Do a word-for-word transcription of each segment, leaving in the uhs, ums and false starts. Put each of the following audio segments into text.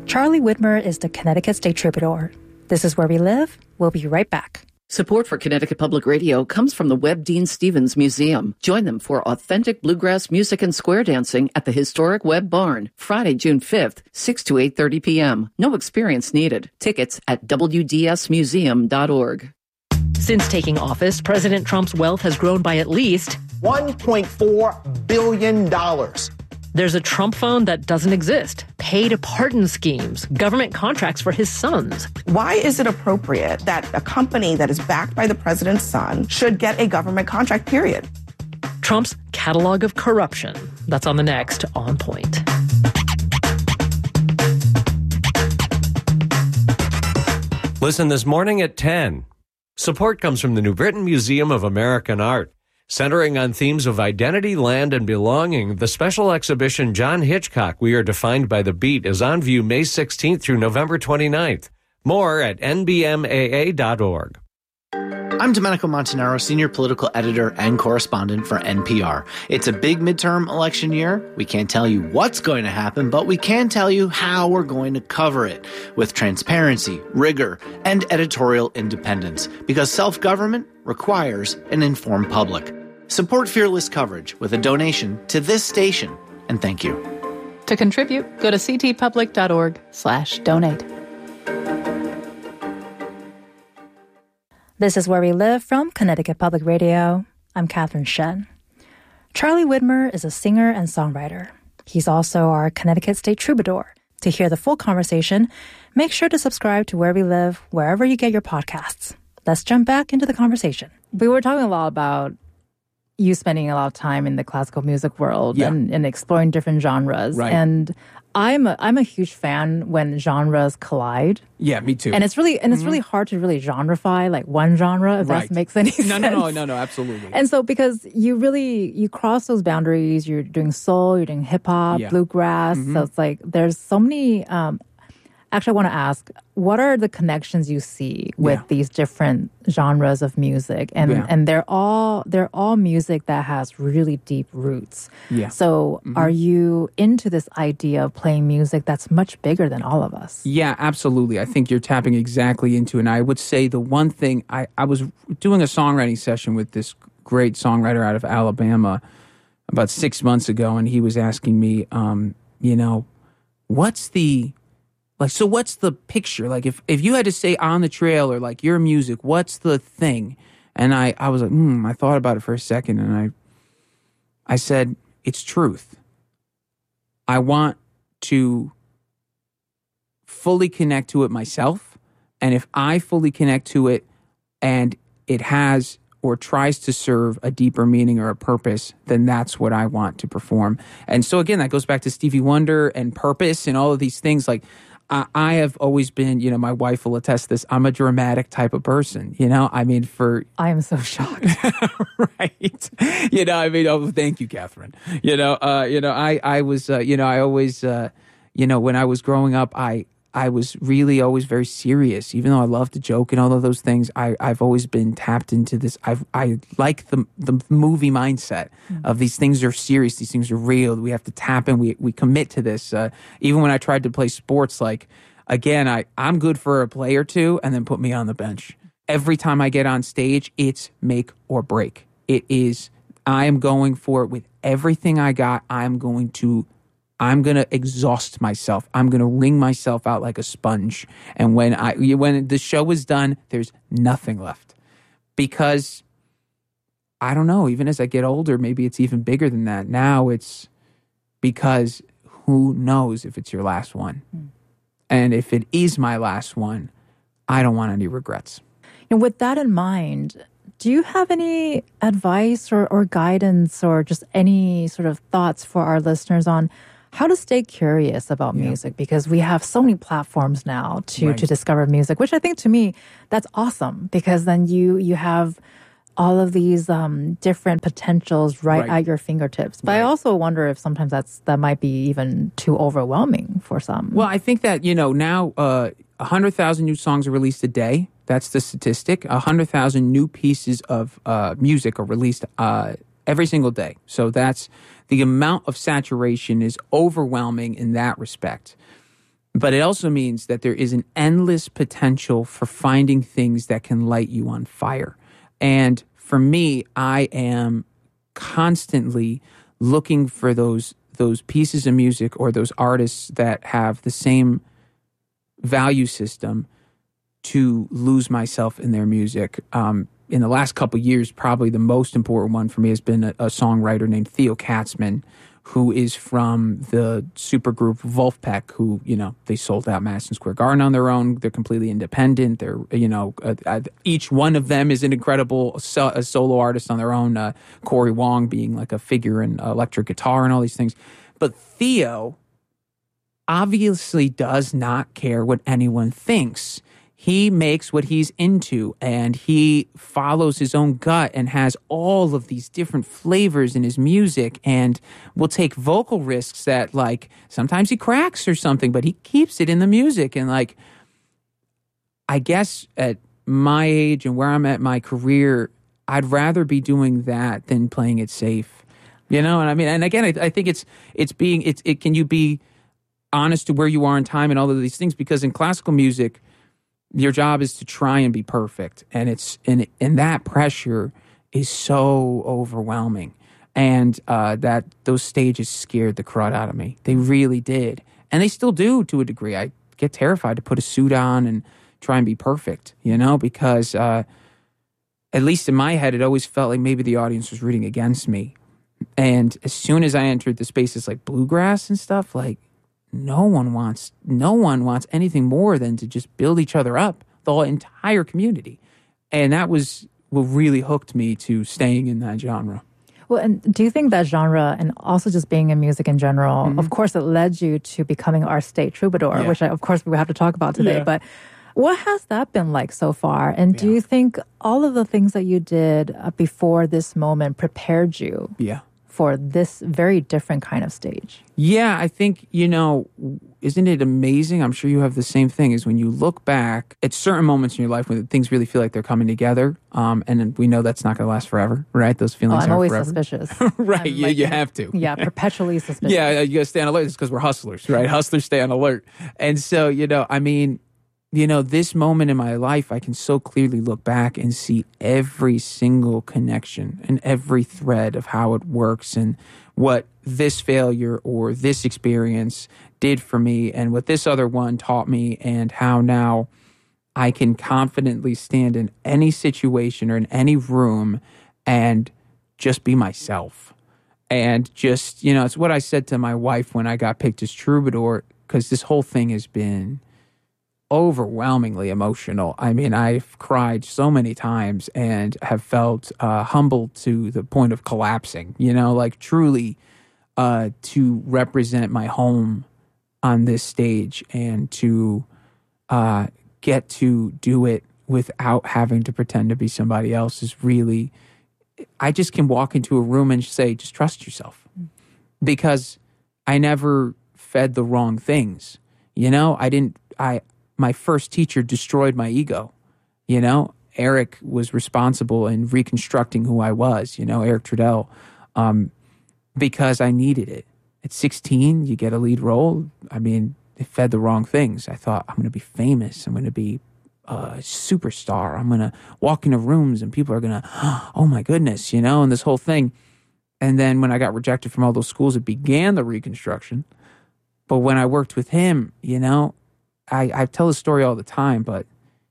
Charlie Whitmer is the Connecticut State Troubadour. This is Where We Live. We'll be right back. Support for Connecticut Public Radio comes from the Webb Dean Stevens Museum. Join them for authentic bluegrass music and square dancing at the historic Webb Barn, Friday, June fifth, six to eight thirty p.m. No experience needed. Tickets at w d s museum dot org. Since taking office, President Trump's wealth has grown by at least one point four billion dollars. There's a Trump fund that doesn't exist, paid pardon schemes, government contracts for his sons. Why is it appropriate that a company that is backed by the president's son should get a government contract, period? Trump's catalog of corruption. That's on the next On Point. Listen this morning at ten. Support comes from the New Britain Museum of American Art. Centering on themes of identity, land, and belonging, the special exhibition John Hitchcock, We Are Defined by the Beat is on view May sixteenth through November twenty-ninth. More at n b m a a dot org. I'm Domenico Montanaro, senior political editor and correspondent for N P R. It's a big midterm election year. We can't tell you what's going to happen, but we can tell you how we're going to cover it with transparency, rigor, and editorial independence, because self-government requires an informed public. Support fearless coverage with a donation to this station, and thank you. To contribute, go to ctpublic.org slash donate. This is Where We Live from Connecticut Public Radio. I'm Catherine Shen. Charlie Whitmer is a singer and songwriter. He's also our Connecticut State Troubadour. To hear the full conversation, make sure to subscribe to Where We Live wherever you get your podcasts. Let's jump back into the conversation. We were talking a lot about you spending a lot of time in the classical music world yeah. and, and exploring different genres. Right. And I'm a, I'm a huge fan when genres collide. Yeah, me too. And it's really and it's mm-hmm. really hard to really genreify like one genre, if right. that makes any no, sense. No, no, no, no, no, absolutely. And so because you really, you cross those boundaries, you're doing soul, you're doing hip hop, yeah. bluegrass. Mm-hmm. So it's like there's so many, um, actually I want to ask, what are the connections you see with yeah. these different genres of music? And yeah. and they're all they're all music that has really deep roots. Yeah. So mm-hmm. are you into this idea of playing music that's much bigger than all of us? Yeah, absolutely. I think you're tapping exactly into it. And I would say the one thing, I, I was doing a songwriting session with this great songwriter out of Alabama about six months ago, and he was asking me, um, you know, what's the... Like, so what's the picture? Like, if, if you had to say on the trail or like your music, what's the thing? And I, I was like, hmm, I thought about it for a second and I, I said, it's truth. I want to fully connect to it myself. And if I fully connect to it and it has or tries to serve a deeper meaning or a purpose, then that's what I want to perform. And so again, that goes back to Stevie Wonder and purpose and all of these things. Like, I have always been, you know, my wife will attest to this, I'm a dramatic type of person, you know? I mean, for... I am so shocked. Right. You know, I mean, oh, thank you, Catherine. You know, uh, you know, I, I was, uh, you know, I always, uh, you know, when I was growing up, I, I was really always very serious. Even though I love to joke and all of those things, I, I've always been tapped into this. I've, I like the the movie mindset mm-hmm. of these things are serious. These things are real. We have to tap in. We we commit to this. Uh, even when I tried to play sports, like, again, I, I'm good for a play or two and then put me on the bench. Every time I get on stage, it's make or break. It is, I am going for it with everything I got. I'm going to I'm going to exhaust myself. I'm going to wring myself out like a sponge. And when I when the show is done, there's nothing left. Because, I don't know, even as I get older, maybe it's even bigger than that. Now it's because who knows if it's your last one. Mm. And if it is my last one, I don't want any regrets. And with that in mind, do you have any advice or, or guidance or just any sort of thoughts for our listeners on how to stay curious about yeah. music? Because we have so many platforms now to, right. to discover music, which I think to me, that's awesome because then you you have all of these um, different potentials right, right at your fingertips. But right. I also wonder if sometimes that's that might be even too overwhelming for some. Well, I think that, you know, now uh, one hundred thousand new songs are released a day. That's the statistic. one hundred thousand new pieces of uh, music are released uh, every single day. So that's the amount of saturation is overwhelming in that respect. But it also means that there is an endless potential for finding things that can light you on fire. And for me, I am constantly looking for those those pieces of music or those artists that have the same value system to lose myself in their music. Um, in the last couple of years, probably the most important one for me has been a, a songwriter named Theo Katzman, who is from the supergroup Wolfpack, who, you know, they sold out Madison Square Garden on their own. They're completely independent. They're, you know, uh, uh, each one of them is an incredible so, a solo artist on their own. Uh, Corey Wong being like a figure in electric guitar and all these things. But Theo obviously does not care what anyone thinks. He makes what he's into, and he follows his own gut and has all of these different flavors in his music, and will take vocal risks that, like, sometimes he cracks or something, but he keeps it in the music. And, like, I guess at my age and where I'm at in my career, I'd rather be doing that than playing it safe. You know, and I mean, and again, I, I think it's it's being it's it. Can you be honest to where you are in time and all of these things? Because in classical music, your job is to try and be perfect, and it's and and that pressure is so overwhelming, and uh, that those stages scared the crud out of me. They really did, and they still do to a degree. I get terrified to put a suit on and try and be perfect, you know, because uh, at least in my head, it always felt like maybe the audience was rooting against me. And as soon as I entered the spaces like bluegrass and stuff, like, No one wants no one wants anything more than to just build each other up, the whole entire community. And that was what really hooked me to staying in that genre. Well, and do you think that genre, and also just being in music in general, mm-hmm. of course, it led you to becoming our state troubadour, yeah. which I, of course we have to talk about today. Yeah. But what has that been like so far? And yeah. do you think all of the things that you did uh, before this moment prepared you? Yeah. For this very different kind of stage? Yeah, I think, you know, isn't it amazing? I'm sure you have the same thing, is when you look back at certain moments in your life when things really feel like they're coming together, um, and we know that's not going to last forever, right? Those feelings oh, I'm are always forever. suspicious. right, I'm you, like, you have to. Yeah, perpetually suspicious. yeah, you got to stay on alert. It's because we're hustlers, right? Hustlers stay on alert. And so, you know, I mean, you know, this moment in my life, I can so clearly look back and see every single connection and every thread of how it works and what this failure or this experience did for me and what this other one taught me, and how now I can confidently stand in any situation or in any room and just be myself. And just, you know, it's what I said to my wife when I got picked as troubadour, because this whole thing has been overwhelmingly emotional. I mean, I've cried so many times and have felt uh, humbled to the point of collapsing, you know, like truly uh, to represent my home on this stage and to uh, get to do it without having to pretend to be somebody else is really, I just can walk into a room and say, just trust yourself. Because I never fed the wrong things. You know, I didn't, I, my first teacher destroyed my ego. You know, Eric was responsible in reconstructing who I was, you know, Eric Trudell, um, because I needed it. At sixteen, you get a lead role. I mean, it fed the wrong things. I thought, I'm going to be famous. I'm going to be a superstar. I'm going to walk into rooms and people are going to, oh my goodness, you know, and this whole thing. And then when I got rejected from all those schools, it began the reconstruction. But when I worked with him, you know, I, I tell the story all the time, but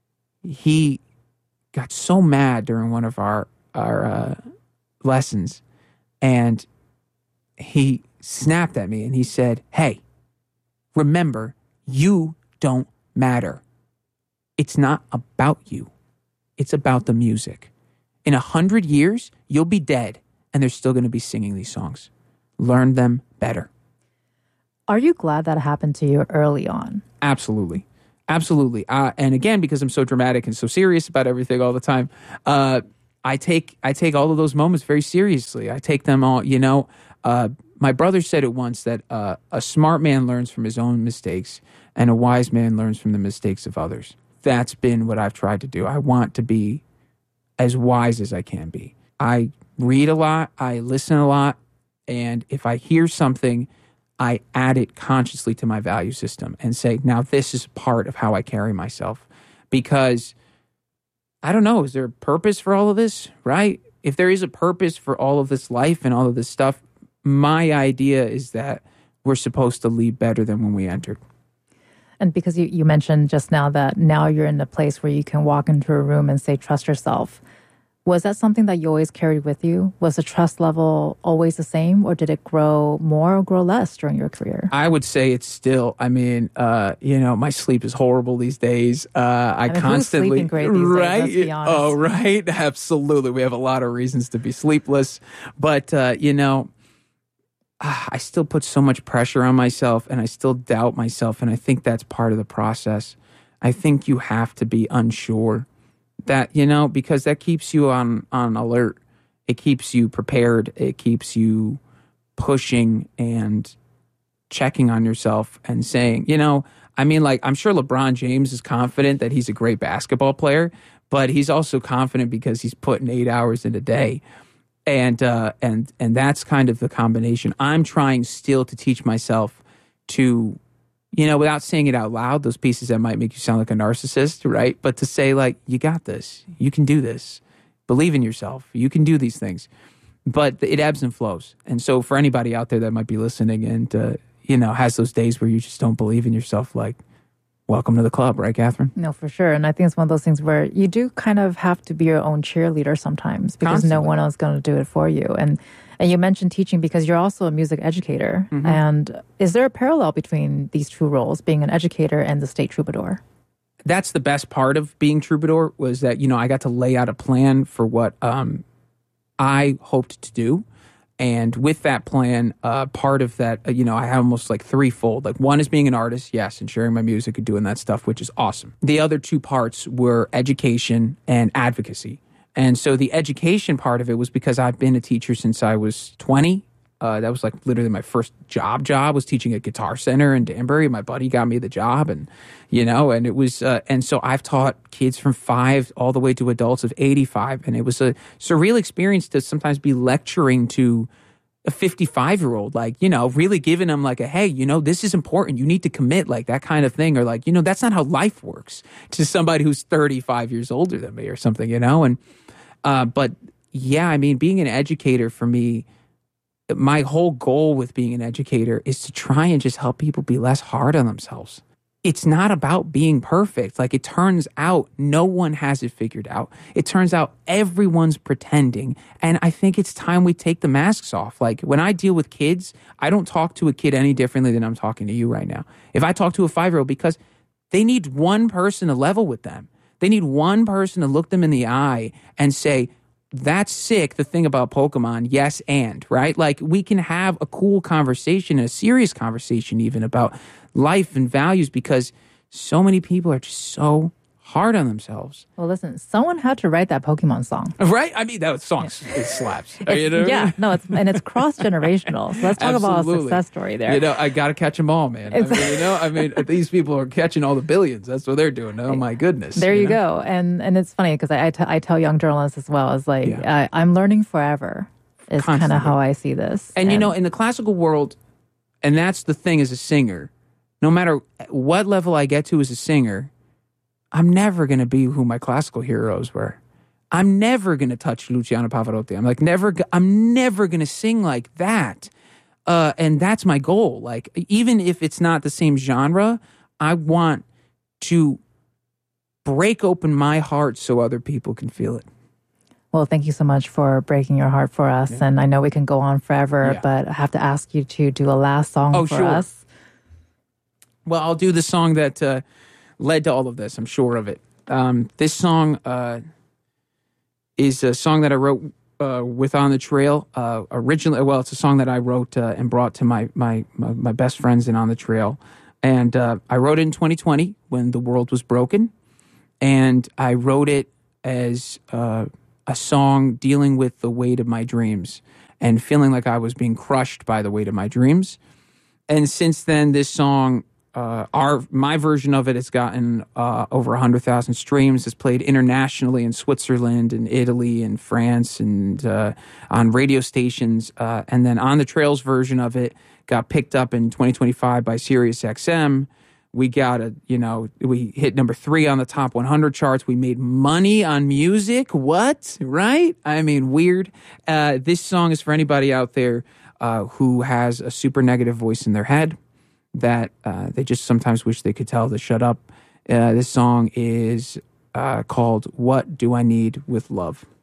he got so mad during one of our, our uh, lessons, and he snapped at me and he said, hey, remember, you don't matter. It's not about you. It's about the music. In a hundred years, you'll be dead, and they're still going to be singing these songs. Learn them better. Are you glad that happened to you early on? Absolutely. Absolutely. Uh, and again, because I'm so dramatic and so serious about everything all the time, uh, I take I take all of those moments very seriously. I take them all, you know. Uh, my brother said it once that uh, a smart man learns from his own mistakes and a wise man learns from the mistakes of others. That's been what I've tried to do. I want to be as wise as I can be. I read a lot. I listen a lot. And if I hear something, I add it consciously to my value system and say, now this is part of how I carry myself. Because, I don't know, is there a purpose for all of this, right? If there is a purpose for all of this life and all of this stuff, my idea is that we're supposed to leave better than when we entered. And because you, you mentioned just now that now you're in a place where you can walk into a room and say, trust yourself. Was that something that you always carried with you? Was the trust level always the same, or did it grow more or grow less during your career? I would say it's still, I mean, uh, you know, my sleep is horrible these days. Uh, I, I mean, constantly... who's sleeping great these right? days, let's be honest. Oh, right? Absolutely. We have a lot of reasons to be sleepless. But, uh, you know, I still put so much pressure on myself, and I still doubt myself, and I think that's part of the process. I think you have to be unsure. That, you know, because that keeps you on, on alert. It keeps you prepared. It keeps you pushing and checking on yourself and saying, you know, I mean, like, I'm sure LeBron James is confident that he's a great basketball player, but he's also confident because he's putting eight hours in a day. And, uh, and, and that's kind of the combination. I'm trying still to teach myself to, you know, without saying it out loud, those pieces that might make you sound like a narcissist, right? But to say, like, you got this. You can do this. Believe in yourself. You can do these things. But it ebbs and flows. And so for anybody out there that might be listening and, uh, you know, has those days where you just don't believe in yourself, like, welcome to the club, right, Catherine? No, for sure. And I think it's one of those things where you do kind of have to be your own cheerleader sometimes because Constantly. no one else is going to do it for you. And And you mentioned teaching because you're also a music educator. Mm-hmm. And is there a parallel between these two roles, being an educator and the state troubadour? That's the best part of being troubadour was that, you know, I got to lay out a plan for what um, I hoped to do. And with that plan, uh, part of that, uh, you know, I have almost like threefold. Like one is being an artist, yes, and sharing my music and doing that stuff, which is awesome. The other two parts were education and advocacy. And so the education part of it was because I've been a teacher since I was twenty. Uh, that was like literally my first job job was teaching at Guitar Center in Danbury. My buddy got me the job and, you know, and it was, uh, and so I've taught kids from five all the way to adults of eighty-five. And it was a surreal experience to sometimes be lecturing to a fifty-five-year-old, like, you know, really giving them like a, hey, you know, this is important. You need to commit, like that kind of thing. Or like, you know, that's not how life works to somebody who's thirty-five years older than me or something, you know? And, uh, but yeah, I mean, being an educator for me, my whole goal with being an educator is to try and just help people be less hard on themselves. It's not about being perfect. Like, it turns out no one has it figured out. It turns out everyone's pretending. And I think it's time we take the masks off. Like, when I deal with kids, I don't talk to a kid any differently than I'm talking to you right now. If I talk to a five-year-old, because they need one person to level with them. They need one person to look them in the eye and say, that's sick, the thing about Pokemon, yes, and, right? Like, we can have a cool conversation, a serious conversation even about life and values, because so many people are just so hard on themselves. Well, listen, someone had to write that Pokemon song. Right? I mean, that song, yeah. It slaps. You know? Yeah, no, it's and it's cross-generational. So let's talk Absolutely. about a success story there. You know, I got to catch them all, man. I mean, you know, I mean, these people are catching all the billions. That's what they're doing. Oh, my goodness. There you, you know? go. And and it's funny because I, I, t- I tell young journalists as well, it's like, yeah. I, I'm learning forever is kind of how I see this. And, and, you know, in the classical world, and that's the thing as a singer, no matter what level I get to as a singer, I'm never going to be who my classical heroes were. I'm never going to touch Luciano Pavarotti. I'm like, never, I'm never going to sing like that. Uh, and that's my goal. Like, even if it's not the same genre, I want to break open my heart so other people can feel it. Well, thank you so much for breaking your heart for us. Yeah. And I know we can go on forever, yeah. but I have to ask you to do a last song oh, for sure. us. Well, I'll do the song that uh, led to all of this. I'm sure of it. Um, this song uh, is a song that I wrote uh, with On the Trail. Uh, originally, well, it's a song that I wrote uh, and brought to my, my my my best friends in On the Trail. And uh, I wrote it in twenty twenty when the world was broken. And I wrote it as uh, a song dealing with the weight of my dreams and feeling like I was being crushed by the weight of my dreams. And since then, this song... Uh, our my version of it has gotten uh, over one hundred thousand streams. It's played internationally in Switzerland and Italy and France and uh, on radio stations. Uh, and then On the Trail's version of it got picked up in twenty twenty-five by Sirius X M. We got a, you know, we hit number three on the top one hundred charts. We made money on music. What? Right? I mean, weird. Uh, this song is for anybody out there uh, who has a super negative voice in their head that uh, they just sometimes wish they could tell to shut up. Uh, this song is uh, called What Do I Need with Love?